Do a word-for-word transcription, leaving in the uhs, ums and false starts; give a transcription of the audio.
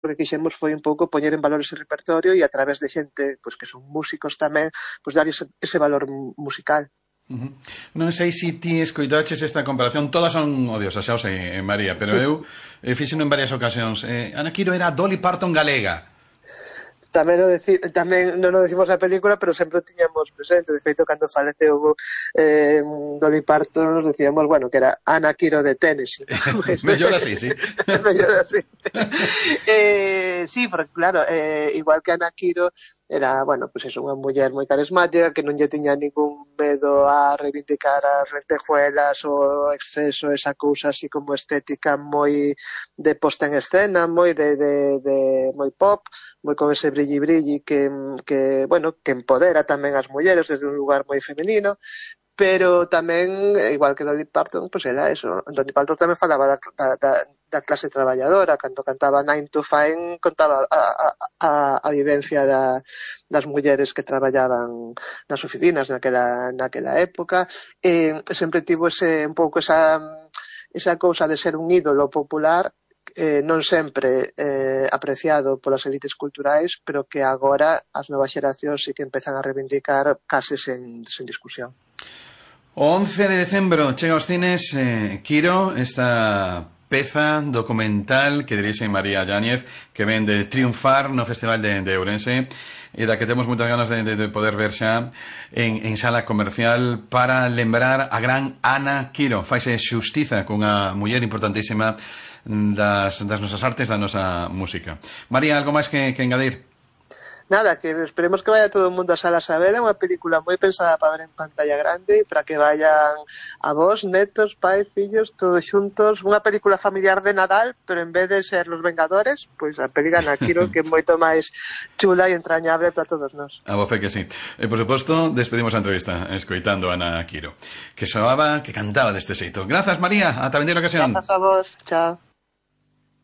que quixemos foi un pouco poñer en valor ese repertorio e a través de xente pois, que son músicos tamén, pois dar ese, ese valor musical. Uh-huh. Non sei se ti escoitaches esta comparación, todas son odiosas, xa o sei, María, pero sí, eu eh, fixeno en varias ocasións. eh, Ana Quiro era Dolly Parton galega. Tamén, o deci, tamén non o decimos na película, pero sempre o tiñamos presente. De feito, cando faleceu eh, Dolly Parton, nos decíamos, bueno, que era Ana Quiro de Tennessee. Mellor así, sí. Mellor así. eh, sí, porque claro, eh, igual que Ana Quiro era, bueno, pues es unha muller moi carismática que non lle tiña ningún medo a reivindicar as lentejuelas o exceso, esa cousa así como estética moi de posta en escena, moi de, de, de moi pop, moi con ese brilli brilli que, que, bueno, que empodera tamén as mulleres desde un lugar moi femenino, pero tamén, igual que Dolly Parton, pues era eso. Dolly Parton tamén falaba da, da, da clase traballadora, cando cantaba Nine to Five contaba a, a, a vivencia da, das mulleres que traballaban nas oficinas naquela, naquela época, e sempre tivo ese, un pouco esa, esa cousa de ser un ídolo popular, eh, non sempre eh, apreciado polas elites culturais, pero que agora as novas xeracións sí que empezan a reivindicar case sen, sen discusión. O once de decembro chega aos cines eh, Quiro, esta peza documental que dirixe María Yáñez, que ven de triunfar no Festival de, de Ourense e da que temos moitas ganas de, de, de poder ver xa en, en sala comercial para lembrar a gran Ana Quiro. Faise xustiza cunha muller importantísima das, das nosas artes, da nosa música. María, algo máis que, que engadir? Nada, que esperemos que vaya todo o mundo a salas a ver. É unha película moi pensada para ver en pantalla grande, para que vayan avós, netos, pais, fillos, todos xuntos. Unha película familiar de Nadal, pero en vez de ser Los Vengadores, pois a peli Ana Quiro, que é moito máis chula e entrañable para todos nós. A voce que sí. E, por suposto, despedimos a entrevista escoitando a Ana Quiro, que soaba, que cantaba deste xeito. Grazas, María. Ata a vindeira ocasión. Grazas a vos. Chao.